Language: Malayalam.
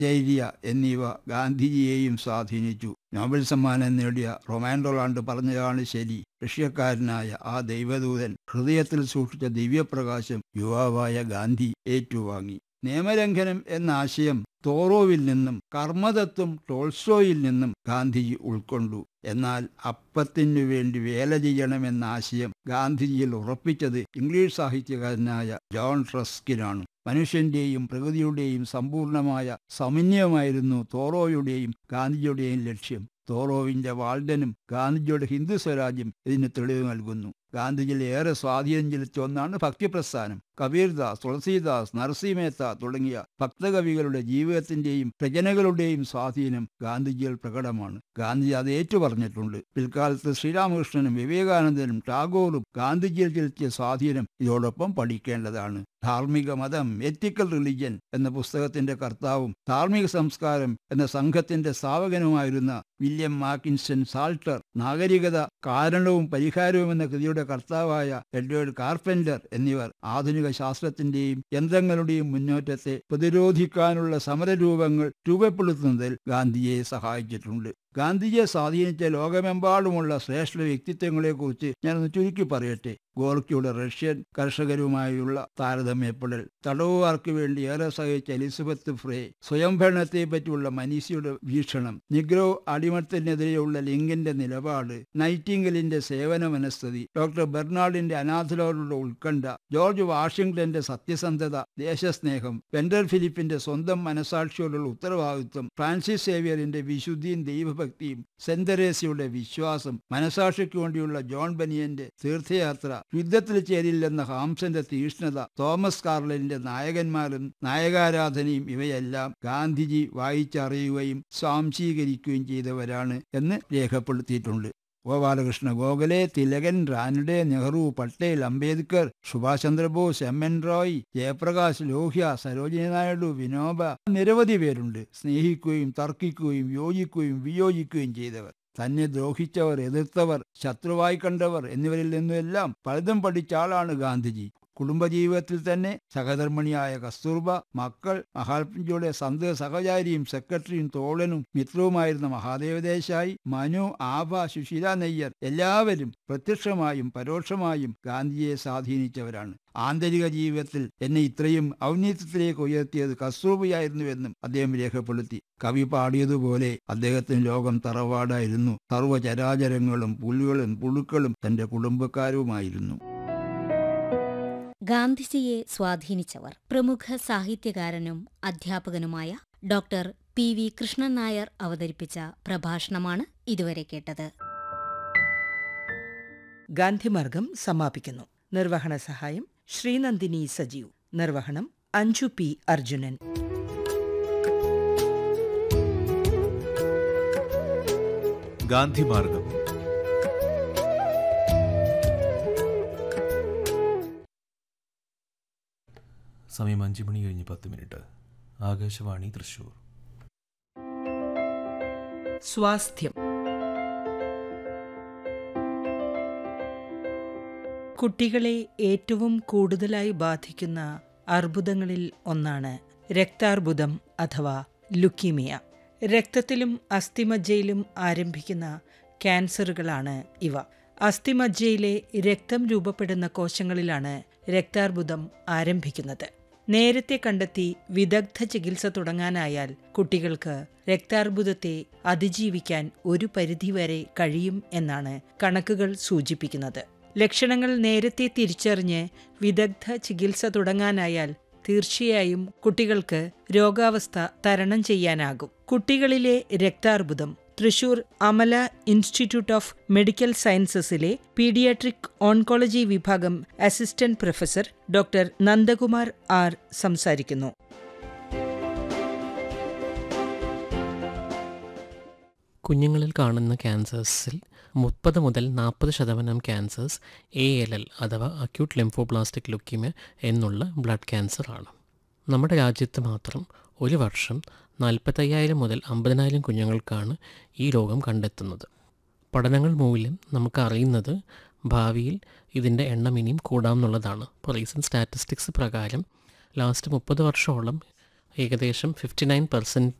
ധൈര്യ എന്നിവ ഗാന്ധിജിയെയും സ്വാധീനിച്ചു. നോബൽ സമ്മാനം നേടിയ റൊമാൻ റൊളാണ്ട് പറഞ്ഞതാണ് ശരി. റഷ്യക്കാരനായ ആ ദൈവദൂതൻ ഹൃദയത്തിൽ സൂക്ഷിച്ച ദിവ്യപ്രകാശം യുവാവായ ഗാന്ധി ഏറ്റുവാങ്ങി. നിയമലംഘനം എന്ന ആശയം തോറോവിൽ നിന്നും കർമ്മതത്വം ടോൾസ്റ്റോയിൽ നിന്നും ഗാന്ധിജി ഉൾക്കൊണ്ടു. എന്നാൽ അപ്പത്തിനു വേണ്ടി വേല ചെയ്യണമെന്ന ആശയം ഗാന്ധിജിയിൽ ഉറപ്പിച്ചത് ഇംഗ്ലീഷ് സാഹിത്യകാരനായ ജോൺ റസ്കിനാണ്. മനുഷ്യന്റെയും പ്രകൃതിയുടെയും സമ്പൂർണമായ സമന്വയമായിരുന്നു തോറോയുടെയും ഗാന്ധിജിയുടെയും ലക്ഷ്യം. തോറോവിന്റെ വാൾഡനും ഗാന്ധിജിയുടെ ഹിന്ദു സ്വരാജ്യം ഇതിന് തെളിവ് നൽകുന്നു. ഗാന്ധിജിയിൽ ഏറെ സ്വാധീനം ചെലുത്തിയ ഒന്നാണ് ഭക്തിപ്രസ്ഥാനം. കബീർദാസ്, തുളസീദാസ്, നരസിംഹമേത്ത തുടങ്ങിയ ഭക്തകവികളുടെ ജീവിതത്തിന്റെയും രചനകളുടെയും സ്വാധീനം ഗാന്ധിജിയിൽ പ്രകടമാണ്. ഗാന്ധിജി അത് ഏറ്റുപറഞ്ഞിട്ടുണ്ട്. പിൽക്കാലത്ത് ശ്രീരാമകൃഷ്ണനും വിവേകാനന്ദനും ടാഗോറും ഗാന്ധിജിയിൽ ചെലുത്തിയ സ്വാധീനം ഇതോടൊപ്പം പഠിക്കേണ്ടതാണ്. ധാർമ്മിക മതം, എത്തിക്കൽ റിലിജ്യൻ എന്ന പുസ്തകത്തിന്റെ കർത്താവും ധാർമ്മിക സംസ്കാരം എന്ന സംഘത്തിന്റെ സ്ഥാപകനുമായിരുന്ന വില്യം മാക്കിൻസ്റ്റൺ സാൾട്ടർ, നാഗരികത കാരണവും പരിഹാരവും എന്ന കൃതിയുടെ കർത്താവായ എഡ്വേർഡ് കാർപെൻറ്റർ എന്നിവർ ആധുനിക ശാസ്ത്രത്തിന്റെയും യന്ത്രങ്ങളുടെയും മുന്നേറ്റത്തെ പ്രതിരോധിക്കാനുള്ള സമരരൂപങ്ങൾ രൂപപ്പെടുത്തുന്നതിൽ ഗാന്ധിജിയെ സഹായിച്ചിട്ടുണ്ട്. ഗാന്ധിജിയെ സ്വാധീനിച്ച ലോകമെമ്പാടുമുള്ള ശ്രേഷ്ഠ വ്യക്തിത്വങ്ങളെക്കുറിച്ച് ഞാനൊന്ന് ചുരുക്കി പറയട്ടെ. ഗോർക്കിയുടെ റഷ്യൻ കർഷകരുമായുള്ള താരതമ്യപ്പെടൽ, തടവുകാർക്ക് വേണ്ടി ഏറെ സഹിച്ച എലിസബത്ത് ഫ്രേ, സ്വയംഭരണത്തെ പറ്റിയുള്ള മനീഷിയുടെ വീക്ഷണം, നിഗ്രോ അടിമത്തത്തിനെതിരെയുള്ള ലിങ്കിന്റെ നിലപാട്, നൈറ്റിംഗലിന്റെ സേവന മനസ്ഥിതി, ഡോക്ടർ ബെർണാഡിന്റെ അനാഥരോടുള്ള ഉത്കണ്ഠ, ജോർജ് വാഷിംഗ്ടന്റെ സത്യസന്ധത, ദേശസ്നേഹം, വെൻഡർ ഫിലിപ്പിന്റെ സ്വന്തം മനസാക്ഷിയോടുള്ള ഉത്തരവാദിത്വം, ഫ്രാൻസിസ് സേവിയറിന്റെ വിശുദ്ധിയും ദൈവഭക്തിയും, സെന്റ് തെരേസയുടെ വിശ്വാസം, മനസാക്ഷിക്ക് വേണ്ടിയുള്ള ജോൺ ബനിയന്റെ തീർത്ഥയാത്ര, യുദ്ധത്തിൽ ചേരില്ലെന്ന ഹാംസന്റെ തീഷ്ണത, തോമസ് കാർലൈന്റെ നായകന്മാരും നായകാരാധനയും ഇവയെല്ലാം ഗാന്ധിജി വായിച്ചറിയുകയും സ്വാംശീകരിക്കുകയും ചെയ്തവരാണ് എന്ന് രേഖപ്പെടുത്തിയിട്ടുണ്ട്. ഗോപാലകൃഷ്ണ ഗോഖലെ, തിലകൻ, റാനഡെ, നെഹ്റു, പട്ടേൽ, അംബേദ്കർ, സുഭാഷ് ചന്ദ്രബോസ്, എം എൻ റോയ്, ജയപ്രകാശ്, ലോഹ്യ, സരോജിനി നായിഡു, വിനോബ, നിരവധി പേരുണ്ട്. സ്നേഹിക്കുകയും തർക്കിക്കുകയും യോജിക്കുകയും വിയോജിക്കുകയും ചെയ്തവർ, തന്നെ ദ്രോഹിച്ചവർ, എതിർത്തവർ, ശത്രുവായി കണ്ടവർ എന്നിവരിൽ നിന്നെല്ലാം പലതും പഠിച്ച ആളാണ് ഗാന്ധിജി. കുടുംബജീവിതത്തിൽ തന്നെ സഹധർമ്മിണിയായ കസ്തൂർബ, മക്കൾ, മഹാത്മജിയുടെ സന്ത സഹചാരിയും സെക്രട്ടറിയും തോഴനും മിത്രവുമായിരുന്ന മഹാദേവ ദേശായി, മനു, ആഭ, സുശീല നയ്യർ എല്ലാവരും പ്രത്യക്ഷമായും പരോക്ഷമായും ഗാന്ധിജിയെ സ്വാധീനിച്ചവരാണ്. ആന്തരിക ജീവിതത്തിൽ എന്നെ ഇത്രയും ഔന്നത്യത്തിലേക്ക് ഉയർത്തിയത് കസ്തൂർബയായിരുന്നുവെന്നും അദ്ദേഹം രേഖപ്പെടുത്തി. കവി പാടിയതുപോലെ അദ്ദേഹത്തിന് ലോകം തറവാടായിരുന്നു. സർവ്വചരാചരങ്ങളും പുല്ലുകളും പുഴുക്കളും തന്റെ കുടുംബക്കാരുമായിരുന്നു. ഗാന്ധിജിയെ സ്വാധീനിച്ചവർ. പ്രമുഖ സാഹിത്യകാരനും അധ്യാപകനുമായ ഡോക്ടർ പി.വി. കൃഷ്ണൻ നായർ അവതരിപ്പിച്ച പ്രഭാഷണമാണ് ഇതുവരെ കേട്ടത്. ഗാന്ധിമാർഗം സമാപിക്കുന്നു. നിർവഹണ സഹായം ശ്രീനന്ദിനി സജീവ്. നിർവഹണം അഞ്ജു പി. അർജുനൻ. ഗാന്ധിമാർഗം സമയം 5:10. ആകാശവാണി തൃശൂർ. സ്വാസ്ഥ്യം. കുട്ടികളെ ഏറ്റവും കൂടുതലായി ബാധിക്കുന്ന അർബുദങ്ങളിൽ ഒന്നാണ് രക്താർബുദം അഥവാ ലുക്കീമിയ. രക്തത്തിലും അസ്ഥിമജ്ജയിലും ആരംഭിക്കുന്ന ക്യാൻസറുകളാണ് ഇവ. അസ്ഥിമജ്ജയിലെ രക്തം രൂപപ്പെടുന്ന കോശങ്ങളിലാണ് രക്താർബുദം ആരംഭിക്കുന്നത്. നേരത്തെ കണ്ടെത്തി വിദഗ്ധ ചികിത്സ തുടങ്ങാനായാൽ കുട്ടികൾക്ക് രക്താർബുദത്തെ അതിജീവിക്കാൻ ഒരു പരിധിവരെ കഴിയും എന്നാണ് കണക്കുകൾ സൂചിപ്പിക്കുന്നത്. ലക്ഷണങ്ങൾ നേരത്തെ തിരിച്ചറിഞ്ഞ് വിദഗ്ധ ചികിത്സ തുടങ്ങാനായാൽ തീർച്ചയായും കുട്ടികൾക്ക് രോഗാവസ്ഥ തരണം ചെയ്യാനാകും. കുട്ടികളിലെ രക്താർബുദം Thrissur Amala institute of medical സയൻസസിലെ paediatric oncology വിഭാഗം assistant professor doctor Nandakumar R സംസാരിക്കുന്നു. കുഞ്ഞുങ്ങളിൽ കാണുന്ന ക്യാൻസേഴ്സിൽ 30 മുതൽ 40% ക്യാൻസേഴ്സ് ALL അഥവാ അക്യൂട്ട് ലിംഫോബ്ലാസ്റ്റിക് ലുക്കീമിയ എന്നുള്ള ബ്ലഡ് ക്യാൻസറാണ്. നമ്മുടെ രാജ്യത്ത് മാത്രം ഒരു വർഷം 45,000 മുതൽ 50,000 കുഞ്ഞുങ്ങൾക്കാണ് ഈ രോഗം കണ്ടെത്തുന്നത്. പഠനങ്ങൾ മൂലം നമുക്കറിയുന്നത് ഭാവിയിൽ ഇതിൻ്റെ എണ്ണം ഇനിയും കൂടാമെന്നുള്ളതാണ്. ഇപ്പോൾ റീസെൻറ്റ് സ്റ്റാറ്റിസ്റ്റിക്സ് പ്രകാരം ലാസ്റ്റ് 30 വർഷമോളം ഏകദേശം 59%